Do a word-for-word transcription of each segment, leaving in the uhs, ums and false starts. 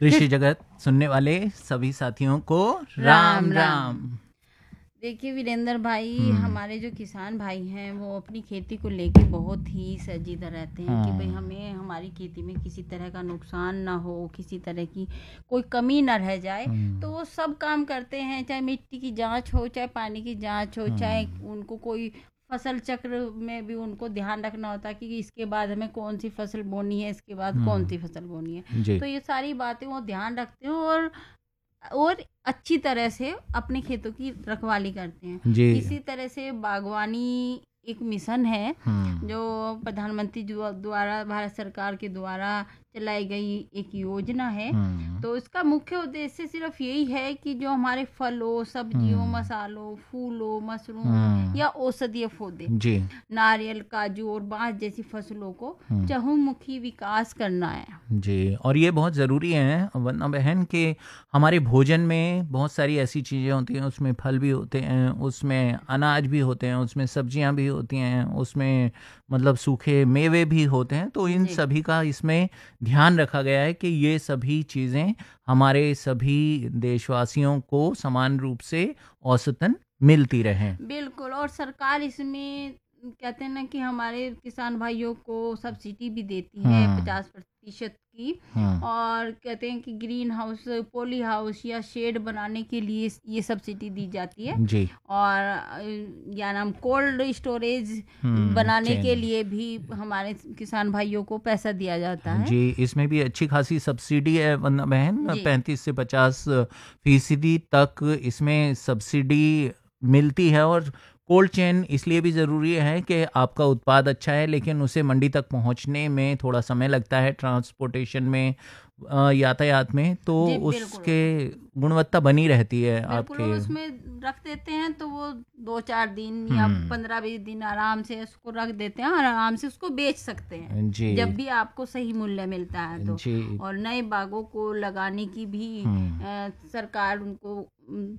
कृषि जगत सुनने वाले सभी साथियों को राम राम राम। देखिए वीरेंद्र भाई, हम्म। हमारे जो किसान भाई हैं वो अपनी खेती को लेके बहुत ही संजीदा रहते हैं कि भाई हाँ। हमें हमारी खेती में किसी तरह का नुकसान ना हो, किसी तरह की कोई कमी ना रह जाए। हम्म। तो वो सब काम करते हैं, चाहे मिट्टी की जांच हो, चाहे पानी की जांच हो, चाहे हम्म। उनको कोई फसल चक्र में भी उनको ध्यान रखना होता है कि इसके बाद हमें कौन सी फसल बोनी है, इसके बाद कौन सी हम्म। फसल बोनी है। जी तो ये सारी बातें वो ध्यान रखते हैं और और अच्छी तरह से अपने खेतों की रखवाली करते हैं। जी। इसी तरह से बागवानी एक मिशन है हम्म। जो प्रधानमंत्री द्वा- द्वारा भारत सरकार के द्वारा चलाई गई एक योजना है। हम्म। तो इसका मुख्य उद्देश्य सिर्फ यही है कि जो हमारे फलों, सब्जियों, हम्म। मसालों, फूलों, मशरूम हम्म। या औषधीय पौधे, जी। नारियल, काजू और बांस जैसी फसलों को हम्म। चहुमुखी विकास करना है। जी, और ये बहुत ज़रूरी है वरना बहन कि हमारे भोजन में बहुत सारी ऐसी चीज़ें होती हैं, उसमें फल भी होते हैं, उसमें अनाज भी होते हैं, उसमें सब्जियां भी होती हैं, उसमें मतलब सूखे मेवे भी होते हैं। तो इन जी सभी का इसमें ध्यान रखा गया है कि ये सभी चीज़ें हमारे सभी देशवासियों को समान रूप से औसतन मिलती रहें। बिल्कुल। और सरकार इसमें कहते हैं ना कि हमारे किसान भाइयों को सब्सिडी भी देती है हम्म। पचास प्रतिशत की। हम्म। और कहते हैं कि ग्रीन हाउस, पॉली हाउस या शेड बनाने के लिए ये सब्सिडी दी जाती है। जी। और अ, या नाम कोल्ड स्टोरेज हम्म। बनाने के चेन। लिए भी हमारे किसान भाइयों को पैसा दिया जाता है। जी, इसमें भी अच्छी खासी सब्सिडी है वंदना बहन, जी पैंतीस से पचास फीसदी तक इसमें सब्सिडी मिलती है। और कोल्ड चेन इसलिए भी ज़रूरी है कि आपका उत्पाद अच्छा है लेकिन उसे मंडी तक पहुंचने में थोड़ा समय लगता है, ट्रांसपोर्टेशन में, अ, यातायात में, तो जी बिल्कुल उसके गुणवत्ता बनी रहती है बिल्कुल। आपके। और उसमें रख देते हैं तो वो दो चार दिन या हम्म। पंद्रह बीस दिन आराम से उसको रख देते हैं और आराम से उसको बेच सकते हैं जी। जब भी आपको सही मूल्य मिलता है तो। जी। और नए बागों को लगाने की भी हम्म। अ, सरकार उनको अम,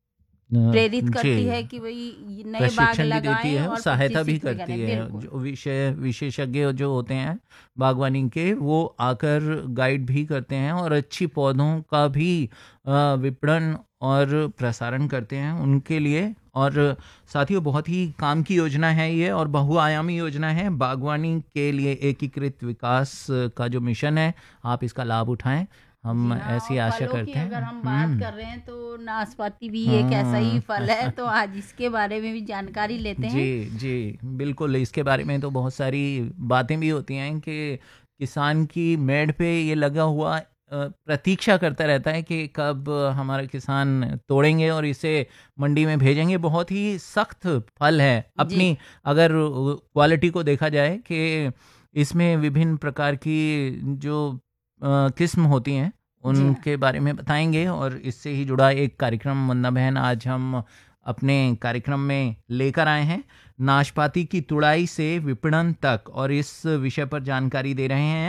अ, प्रेरित जी, करती है कि भाई ये नए बाग प्रशिक्षण भी देती लगाएं है और और सहायता भी प्रशिक्षित भी करती करें। है। बिल्कुल जो विषय विशेषज्ञ जो होते हैं बागवानी के, वो आकर गाइड भी करते हैं और अच्छी पौधों का भी अ, विपणन और प्रसारण करते हैं उनके लिए। और साथियों, बहुत ही काम की योजना है ये और बहुआयामी योजना है। बागवानी के लिए एकीकृत विकास का जो मिशन है, आप इसका लाभ उठाएं, हम जी हाँ। ऐसी और आशा फलों की करते अगर हैं। हम बात हम्म। कर रहे हैं तो नाशपाती भी एक ऐसा ही हम्म। फल है, तो आज इसके बारे में भी जानकारी लेते जी हैं। जी बिल्कुल। इसके बारे में तो बहुत सारी बातें भी होती हैं कि किसान की मेड़ पे ये लगा हुआ अ, प्रतीक्षा करता रहता है कि कब हमारे किसान तोड़ेंगे और इसे मंडी में भेजेंगे। बहुत ही सख्त फल है जी अपनी, अगर क्वालिटी को देखा जाए कि इसमें विभिन्न प्रकार की जो अ, किस्म होती हैं जी हाँ। उनके बारे में बताएंगे। और इससे ही जुड़ा एक कार्यक्रम वंदना बहन आज हम अपने कार्यक्रम में लेकर आए हैं, नाशपाती की तुड़ाई से विपणन तक, और इस विषय पर जानकारी दे रहे हैं